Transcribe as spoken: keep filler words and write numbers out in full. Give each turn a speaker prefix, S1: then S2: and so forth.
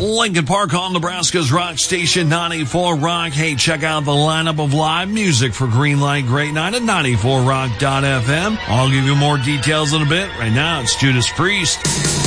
S1: Lincoln Park on Nebraska's Rock Station ninety-four Rock. Hey, check out the lineup of live music for Greenlight Great Night at ninety-four rock dot f m. I'll give you more details in a bit. Right now, it's Judas Priest.